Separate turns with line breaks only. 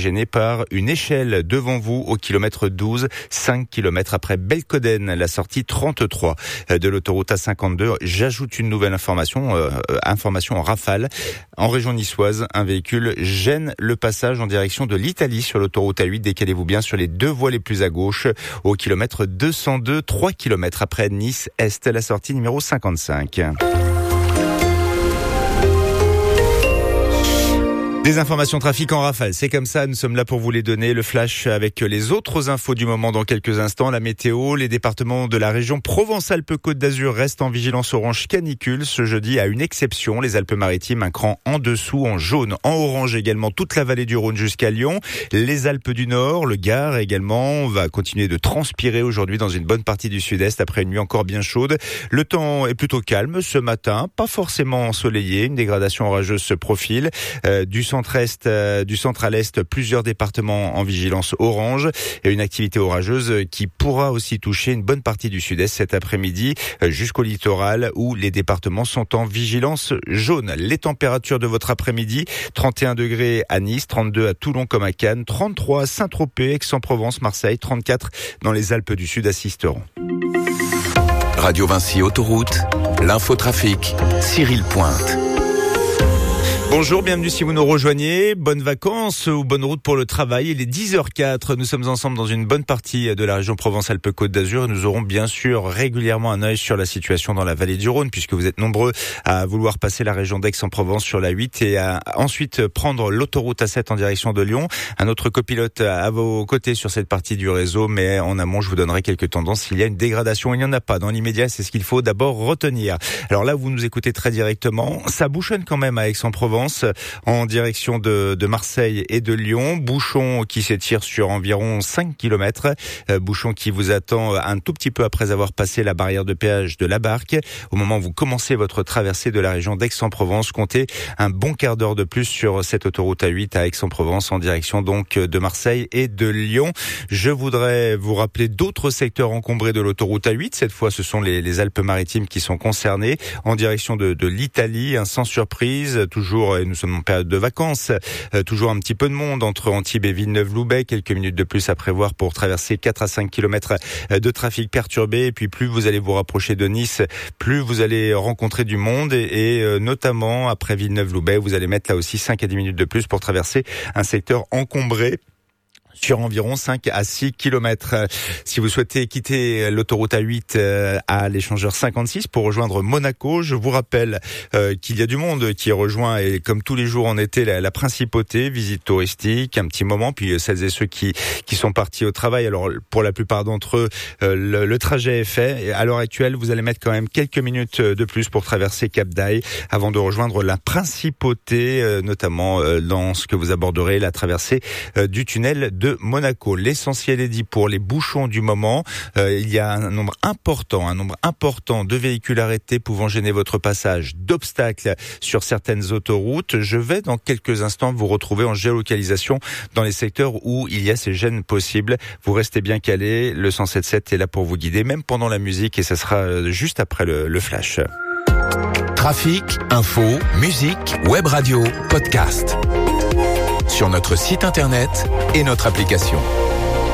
gêné par une échelle devant vous au kilomètre 12, 5 km après Belcoden, la sortie 33 de l'autoroute A52. J'ajoute une nouvelle information en rafale. En région niçoise, un véhicule gêne le passage en direction de l'Italie sur l'autoroute A8. Décalez-vous bien sur les deux voies les plus à gauche au kilomètre 202, 3 km après Nice-Est, la sortie numéro 55. Des informations trafic en rafale, c'est comme ça, nous sommes là pour vous les donner. Le flash avec les autres infos du moment dans quelques instants. La météo, les départements de la région Provence-Alpes-Côte d'Azur restent en vigilance orange canicule ce jeudi, à une exception. Les Alpes-Maritimes, un cran en dessous, en jaune, en orange également, toute la vallée du Rhône jusqu'à Lyon. Les Alpes du Nord, le Gard également, va continuer de transpirer aujourd'hui dans une bonne partie du sud-est après une nuit encore bien chaude. Le temps est plutôt calme ce matin, pas forcément ensoleillé. Une dégradation orageuse se profile du centre à l'est, plusieurs départements en vigilance orange et une activité orageuse qui pourra aussi toucher une bonne partie du sud-est cet après-midi jusqu'au littoral où les départements sont en vigilance jaune. Les températures de votre après-midi, 31 degrés à Nice, 32 à Toulon comme à Cannes, 33 à Saint-Tropez, Aix-en-Provence, Marseille, 34 dans les Alpes du Sud à Sisteron.
Radio Vinci Autoroute, l'infotrafic, Cyril Pointe.
Bonjour, bienvenue si vous nous rejoignez. Bonnes vacances ou bonne route pour le travail. Il est 10h04. Nous sommes ensemble dans une bonne partie de la région Provence-Alpes-Côte d'Azur et nous aurons bien sûr régulièrement un œil sur la situation dans la vallée du Rhône puisque vous êtes nombreux à vouloir passer la région d'Aix-en-Provence sur la 8 et à ensuite prendre l'autoroute A7 en direction de Lyon. Un autre copilote à vos côtés sur cette partie du réseau, mais en amont, je vous donnerai quelques tendances. Il y a une dégradation, il n'y en a pas dans l'immédiat, c'est ce qu'il faut d'abord retenir. Alors là, vous nous écoutez très directement. Ça bouchonne quand même à Aix-en-Provence en direction de Marseille et de Lyon. Bouchon qui s'étire sur environ 5 km. Bouchon qui vous attend un tout petit peu après avoir passé la barrière de péage de la Barque. Au moment où vous commencez votre traversée de la région d'Aix-en-Provence, comptez un bon quart d'heure de plus sur cette autoroute A8 à Aix-en-Provence en direction donc de Marseille et de Lyon. Je voudrais vous rappeler d'autres secteurs encombrés de l'autoroute A8. Cette fois, ce sont les Alpes-Maritimes qui sont concernées en direction de l'Italie. Sans surprise, toujours, et nous sommes en période de vacances, toujours un petit peu de monde entre Antibes et Villeneuve-Loubet. Quelques minutes de plus à prévoir pour traverser 4 à 5 km de trafic perturbé. Et puis plus vous allez vous rapprocher de Nice, plus vous allez rencontrer du monde. Et notamment après Villeneuve-Loubet, vous allez mettre là aussi 5 à 10 minutes de plus pour traverser un secteur encombré sur environ 5 à 6 km. Si vous souhaitez quitter l'autoroute A8 à l'échangeur 56 pour rejoindre Monaco, je vous rappelle qu'il y a du monde qui est rejoint et comme tous les jours en été, la principauté, visite touristique, un petit moment, puis celles et ceux qui sont partis au travail. Alors pour la plupart d'entre eux, le trajet est fait. Et à l'heure actuelle, vous allez mettre quand même quelques minutes de plus pour traverser Cap d'Aille avant de rejoindre la principauté, notamment dans ce que vous aborderez, la traversée du tunnel de Monaco. L'essentiel est dit pour les bouchons du moment. Il y a un nombre important de véhicules arrêtés pouvant gêner votre passage, d'obstacles sur certaines autoroutes. Je vais dans quelques instants vous retrouver en géolocalisation dans les secteurs où il y a ces gênes possibles. Vous restez bien calés. Le 107.7 est là pour vous guider, même pendant la musique, et ça sera juste après le flash.
Trafic, info, musique, web radio, podcast. Sur notre site internet et notre application.